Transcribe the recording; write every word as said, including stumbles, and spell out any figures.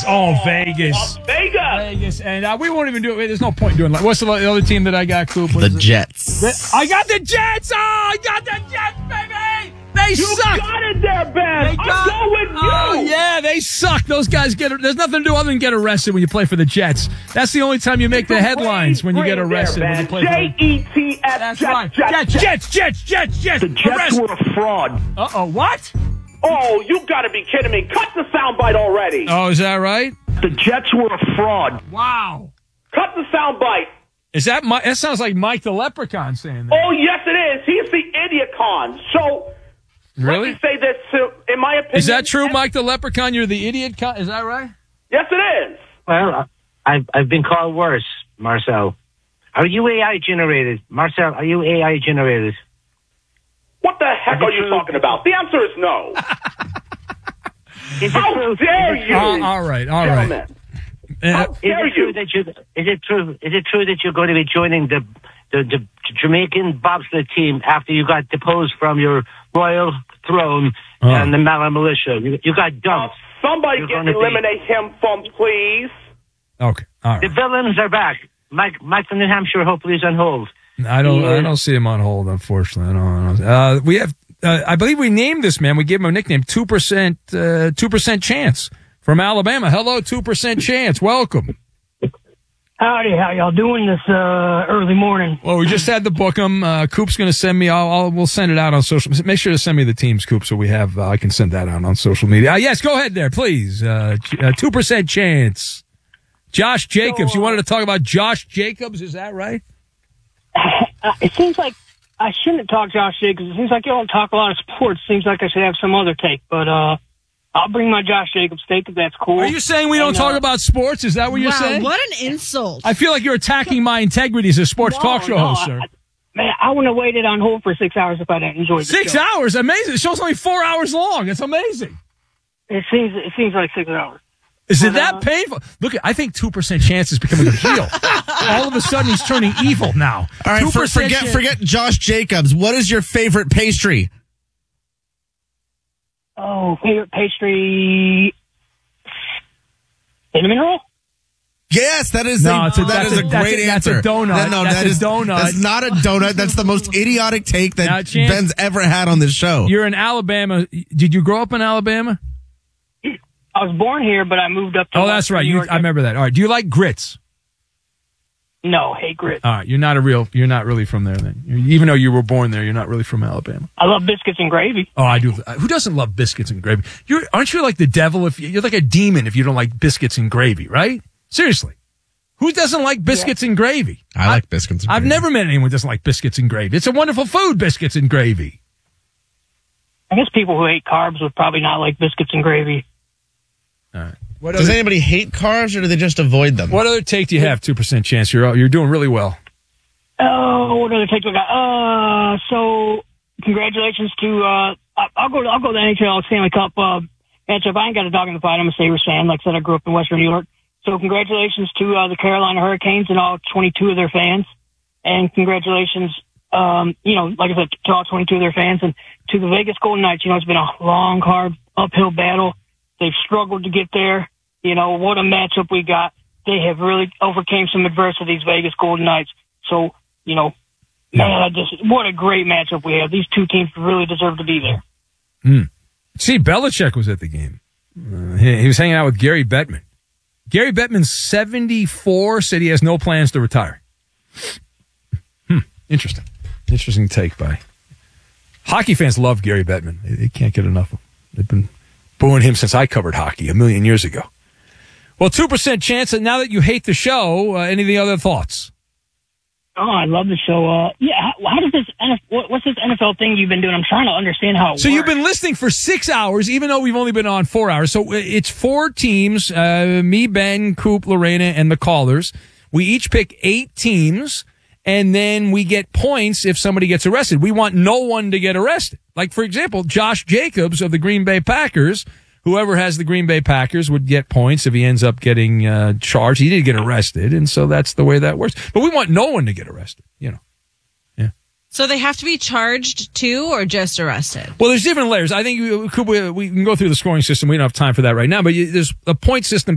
Oh, Vegas. Las Vegas. Vegas. And uh, we won't even do it. There's no point in doing it. What's the other team that I got, Coop? What The is it? Jets. The- I got the Jets. Oh, I got the Jets, baby. They You suck. got it there, Ben. They got- I'm going with you. Oh, yeah, they suck. Those guys get. There's nothing to do other than get arrested when you play for the Jets. That's the only time you make the headlines, when you get arrested. There, when you Ben. play for J E T S. That's Jets, right. Jets, Jets, Jets, Jets, Jets, Jets. The Jets Arrest. were a fraud. Uh-oh, what? Oh, you got to be kidding me. Cut the soundbite already. Oh, is that right? The Jets were a fraud. Wow. Cut the soundbite. Is that Mike? That sounds like Mike the Leprechaun saying that. Oh, yes, it is. He's the idiot con. So, Really? let me say this, uh, in my opinion. Is that true, Mike the Leprechaun? You're the idiot. Co- is that right? Yes, it is. Well, I've I've been called worse, Marcel. Are you A I generated, Marcel? Are you A I generated? What the heck are you talking about? The answer is no. Is it How true? dare Is it you? Uh, all right, all right. Gentlemen. Uh, How Is dare it true you? that you? Is it true? Is it true that you're going to be joining the the, the Jamaican bobsled team after you got deposed from your royal throne Oh. and the Mala militia? You, you got Uh, dumped. somebody You're get, gonna be- eliminate him from, please. okay, all The right. villains are back. Mike, Mike from New Hampshire, hopefully, is on hold. I don't. I Yeah. don't see him on hold. Unfortunately, I don't. I don't uh, we have. Uh, I believe we named this man. We gave him a nickname. Two percent. Uh, Two percent chance from Alabama. Hello, two percent chance. Welcome. Howdy, how y'all doing this uh, early morning? Well, we just had to book him. Uh, Coop's going to send me. I'll, I'll. We'll send it out on social. Make sure to send me the teams, Coop, so we have. Uh, I can send that out on social media. Uh, yes, go ahead there, please. Uh, Two percent chance. Josh Jacobs. So, uh, You wanted to talk about Josh Jacobs? Is that right? Uh, it seems like I shouldn't talk Josh Jacobs. It seems like you don't talk a lot of sports. It seems like I should have some other take, but uh, I'll bring my Josh Jacobs take if that's cool. Are you saying we don't And, talk uh, about sports? Is that what you're wow, saying? what an insult. I feel like you're attacking my integrity as a sports No, talk show no, host, sir. I- Man, I wouldn't have waited on hold for six hours if I didn't enjoy the Six show. hours? Amazing. The show's only four hours long. It's amazing. It seems it seems like six hours. Is it But, that uh, painful? Look, I think two percent chance is becoming a heel. All of a sudden, he's turning evil now. All right, for, 2% forget chance- forget Josh Jacobs. What is your favorite pastry? Oh, favorite pastry? Cinnamon roll? Yes, that is No, a, it's a- that that's is a- a that's great a- that's a answer. donut. No, no, That's that a is- donut. That's not a donut. That's the most idiotic take Now, that Chance- Ben's ever had on this show. You're in Alabama. Did you grow up in Alabama? I was born here, but I moved up to Oh, that's Western right. New You, York. I remember that. All right. Do you like grits? No, hate grit. All right. You're not a real. You're not really from there then. You- Even though you were born there, you're not really from Alabama. I love biscuits and gravy. Oh, I do. Who doesn't love biscuits and gravy? You're aren't you like the devil? If you, you're like a demon if you don't like biscuits and gravy, right? Seriously, who doesn't like biscuits and gravy? I like biscuits. And I've gravy. never met anyone who doesn't like biscuits and gravy. It's a wonderful food, biscuits and gravy. I guess people who hate carbs would probably not like biscuits and gravy. All right. What Does other, anybody hate carbs or do they just avoid them? what other take do you have? Two percent chance. You're you're doing really well. Oh, what other take do I got? Uh, so congratulations to uh, I- I'll go to, I'll go to the N H L Stanley Cup uh, matchup. I ain't got a dog in the fight. I'm a Sabres fan. Like I said, I grew up in Western New York. So congratulations to uh, the Carolina Hurricanes and all twenty-two of their fans, and congratulations, um, you know, like I said, to all twenty-two of their fans, and to the Vegas Golden Knights. You know, it's been a long, hard uphill battle. They've struggled to get there. You know, what a matchup we got. They have really overcame some adversity, these Vegas Golden Knights. So, you know, man, I just what a great matchup we have. These two teams really deserve to be there. Mm. See, Belichick was at the game. Uh, he, he was hanging out with Gary Bettman. Gary Bettman, seventy-four, said he has no plans to retire. Hmm. Interesting. Interesting take by. Hockey fans love Gary Bettman. They, they can't get enough of him. They've been booing him since I covered hockey a million years ago. Well, two percent chance that now that you hate the show, uh, any of the other thoughts? Oh, I love the show. Uh, yeah, how, how does this N F L, what, what's this N F L thing you've been doing? I'm trying to understand how it So works. you've been listening for six hours, even though we've only been on four hours. So it's four teams, uh, me, Ben, Coop, Lorena, and the callers. We each pick eight teams, and then we get points if somebody gets arrested. We want no one to get arrested. Like, for example, Josh Jacobs of the Green Bay Packers. Whoever has the Green Bay Packers would get points if he ends up getting uh, charged. He did get arrested, and so that's the way that works. But we want no one to get arrested, you know. Yeah. So they have to be charged too, or just arrested? Well, there's different layers. I think we, we, we can go through the scoring system. We don't have time for that right now, but you, there's a point system